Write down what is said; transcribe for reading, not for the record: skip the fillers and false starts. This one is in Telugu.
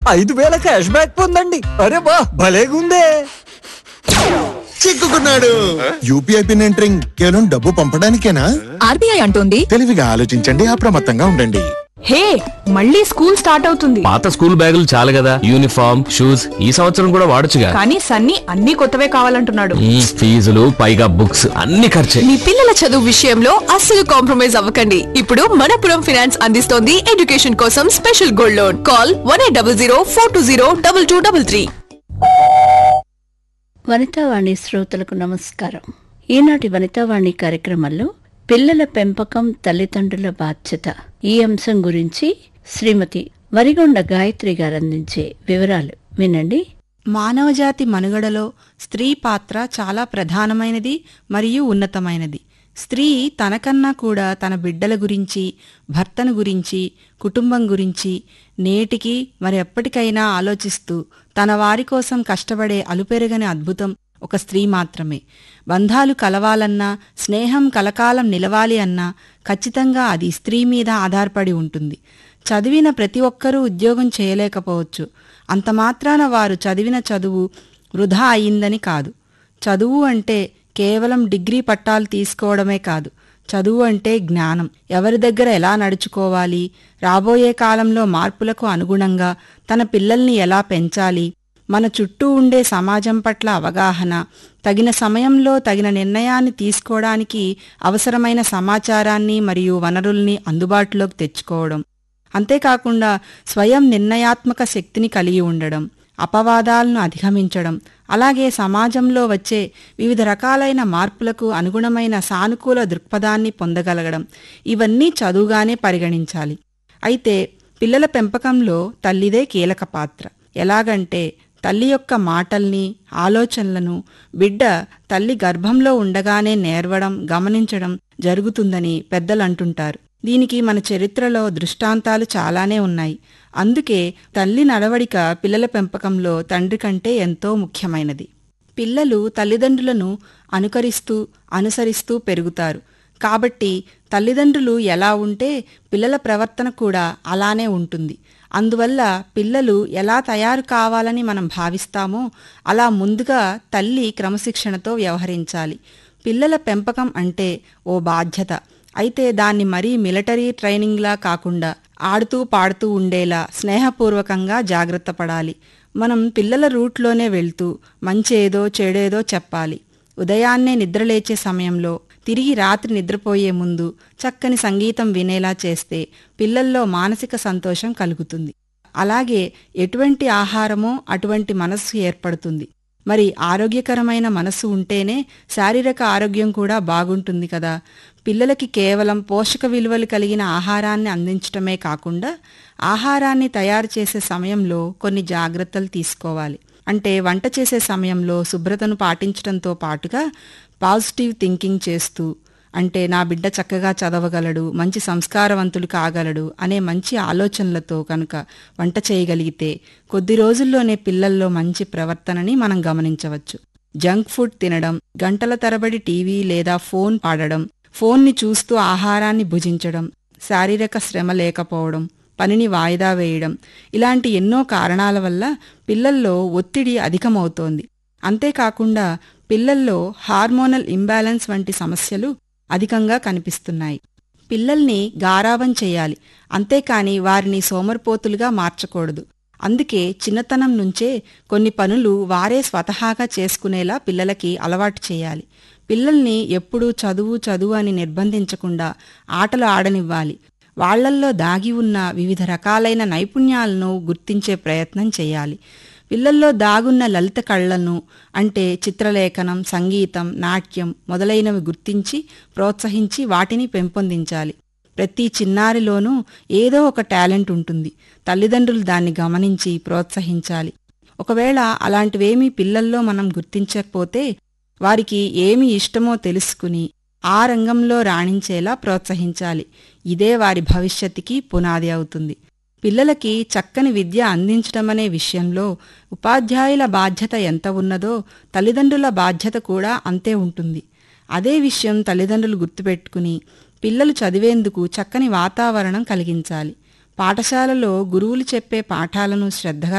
5,000 క్యాష్ బ్యాక్ పొందండి. అరే వా, భలేగుందే. చిక్కుకున్నాడు. యూపీఐ పిన్ ఎంటరింగ్ కేవలం డబ్బు పంపడానికేనా? ఆర్బీఐ అంటోంది తెలివిగా ఆలోచించండి, అప్రమత్తంగా ఉండండి. హే, మళ్ళీ స్కూల్ స్టార్ట్ అవుతుంది. పాత స్కూల్ బ్యాగులు చాలు కదా, యూనిఫామ్ షూస్ ఈ సంవత్సరం కూడా వాడొచ్చుగా. కానీ సన్నీ అన్ని కొత్తవే కావాలంటున్నాడు. ఫీజులు పైగా బుక్స్ అన్ని ఖర్చే. మీ పిల్లల చదువు విషయంలో అస్సలు కాంప్రమైజ్ అవ్వకండి. ఇప్పుడు మనపురం ఫైనాన్స్ అందిస్తోంది ఎడ్యుకేషన్ కోసం special gold loan. Call 1800 420 2233. Vanitha Vani శ్రోతలకు నమస్కారం. ఈనాటి వనితావాణి కార్యక్రమంలో పిల్లల పెంపకం తల్లిదండ్రుల బాధ్యత ఈ అంశం గురించి శ్రీమతి వరిగొండ గాయత్రి గారు అందించే వివరాలు వినండి. మానవజాతి మనుగడలో స్త్రీ పాత్ర చాలా ప్రధానమైనది మరియు ఉన్నతమైనది. స్త్రీ తనకన్నా కూడా తన బిడ్డల గురించి, భర్తను గురించి, కుటుంబం గురించి నేటికి మరి ఎప్పటికైనా ఆలోచిస్తూ తన వారి కోసం కష్టపడే అలుపెరగని అద్భుతం ఒక స్త్రీ మాత్రమే. బంధాలు కలవాలన్నా, స్నేహం కలకాలం నిలవాలి అన్నా ఖచ్చితంగా అది స్త్రీ మీద ఆధారపడి ఉంటుంది. చదివిన ప్రతి ఒక్కరూ ఉద్యోగం చేయలేకపోవచ్చు. అంత మాత్రాన వారు చదివిన చదువు వృధా అయిందని కాదు. చదువు అంటే కేవలం డిగ్రీ పట్టాలు తీసుకోవడమే కాదు. చదువు అంటే జ్ఞానం. ఎవరి దగ్గర ఎలా నడుచుకోవాలి, రాబోయే కాలంలో మార్పులకు అనుగుణంగా తన పిల్లల్ని ఎలా పెంచాలి, మన చుట్టూ ఉండే సమాజం పట్ల అవగాహన, తగిన సమయంలో తగిన నిర్ణయాన్ని తీసుకోవడానికి అవసరమైన సమాచారాన్ని మరియు వనరుల్ని అందుబాటులోకి తెచ్చుకోవడం, అంతేకాకుండా స్వయం నిర్ణయాత్మక శక్తిని కలిగి ఉండడం, అపవాదాలను అధిగమించడం, అలాగే సమాజంలో వచ్చే వివిధ రకాలైన మార్పులకు అనుగుణమైన సానుకూల దృక్పథాన్ని పొందగలగడం, ఇవన్నీ చదువుగానే పరిగణించాలి. అయితే పిల్లల పెంపకంలో తల్లిదే కీలక పాత్ర. ఎలాగంటే తల్లి యొక్క మాటల్ని, ఆలోచనలను బిడ్డ తల్లి గర్భంలో ఉండగానే నేర్వడం, గమనించడం జరుగుతుందని పెద్దలు అంటుంటారు. దీనికి మన చరిత్రలో దృష్టాంతాలు చాలానే ఉన్నాయి. అందుకే తల్లి నడవడిక పిల్లల పెంపకంలో తండ్రి కంటే ఎంతో ముఖ్యమైనది. పిల్లలు తల్లిదండ్రులను అనుసరిస్తూ పెరుగుతారు. కాబట్టి తల్లిదండ్రులు ఎలా ఉంటే పిల్లల ప్రవర్తన కూడా అలానే ఉంటుంది. అందువల్ల పిల్లలు ఎలా తయారు కావాలని మనం భావిస్తామో అలా ముందుగా తల్లి క్రమశిక్షణతో వ్యవహరించాలి. పిల్లల పెంపకం అంటే ఓ బాధ్యత. అయితే దాన్ని మరీ మిలిటరీ ట్రైనింగ్లా కాకుండా ఆడుతూ పాడుతూ ఉండేలా స్నేహపూర్వకంగా జాగ్రత్త పడాలి. మనం పిల్లల రూట్లోనే వెళ్తూ మంచేదో చెడేదో చెప్పాలి. ఉదయాన్నే నిద్రలేచే సమయంలో, తిరిగి రాత్రి నిద్రపోయే ముందు చక్కని సంగీతం వినేలా చేస్తే పిల్లల్లో మానసిక సంతోషం కలుగుతుంది. అలాగే ఎటువంటి ఆహారమో అటువంటి మనస్సు ఏర్పడుతుంది. మరి ఆరోగ్యకరమైన మనస్సు ఉంటేనే శారీరక ఆరోగ్యం కూడా బాగుంటుంది కదా. పిల్లలకి కేవలం పోషక విలువలు కలిగిన ఆహారాన్ని అందించటమే కాకుండా ఆహారాన్ని తయారు చేసే సమయంలో కొన్ని జాగ్రత్తలు తీసుకోవాలి. అంటే వంట చేసే సమయంలో శుభ్రతను పాటించడంతో పాటుగా పాజిటివ్ థింకింగ్ చేస్తూ, అంటే నా బిడ్డ చక్కగా చదవగలడు, మంచి సంస్కారవంతుడు కాగలడు అనే మంచి ఆలోచనలతో కనుక వంట చేయగలిగితే కొద్ది రోజుల్లోనే పిల్లల్లో మంచి ప్రవర్తనని మనం గమనించవచ్చు. జంక్ ఫుడ్ తినడం, గంటల తరబడి టీవీ లేదా ఫోన్ వాడడం, ఫోన్ని చూస్తూ ఆహారాన్ని భుజించడం, శారీరక శ్రమ లేకపోవడం, పనిని వాయిదా వేయడం, ఇలాంటి ఎన్నో కారణాల వల్ల పిల్లల్లో ఒత్తిడి అధికమవుతోంది. అంతేకాకుండా పిల్లల్లో హార్మోనల్ ఇంబ్యాలెన్స్ వంటి సమస్యలు అధికంగా కనిపిస్తున్నాయి. పిల్లల్ని గారాబం చేయాలి, అంతేకాని వారిని సోమరిపోతులుగా మార్చకూడదు. అందుకే చిన్నతనం నుంచే కొన్ని పనులు వారే స్వతహాగా చేసుకునేలా పిల్లలకి అలవాటు చేయాలి. పిల్లల్ని ఎప్పుడూ చదువు అని నిర్బంధించకుండా ఆటలు ఆడనివ్వాలి. వాళ్లల్లో దాగి ఉన్న వివిధ రకాలైన నైపుణ్యాలను గుర్తించే ప్రయత్నం చేయాలి. పిల్లల్లో దాగున్న లలిత కళలను, అంటే చిత్రలేఖనం, సంగీతం, నాట్యం మొదలైనవి గుర్తించి ప్రోత్సహించి వాటిని పెంపొందించాలి. ప్రతి చిన్నారిలోనూ ఏదో ఒక టాలెంట్ ఉంటుంది. తల్లిదండ్రులు దాన్ని గమనించి ప్రోత్సహించాలి. ఒకవేళ అలాంటివేమీ పిల్లల్లో మనం గుర్తించకపోతే వారికి ఏమి ఇష్టమో తెలుసుకుని ఆ రంగంలో రాణించేలా ప్రోత్సహించాలి. ఇదే వారి భవిష్యత్తుకి పునాది అవుతుంది. పిల్లలకి చక్కని విద్య అందించడమనే విషయంలో ఉపాధ్యాయుల బాధ్యత ఎంత ఉన్నదో తల్లిదండ్రుల బాధ్యత కూడా అంతే ఉంటుంది. అదే విషయం తల్లిదండ్రులు గుర్తుపెట్టుకుని పిల్లలు చదివేందుకు చక్కని వాతావరణం కలిగించాలి. పాఠశాలలో గురువులు చెప్పే పాఠాలను శ్రద్ధగా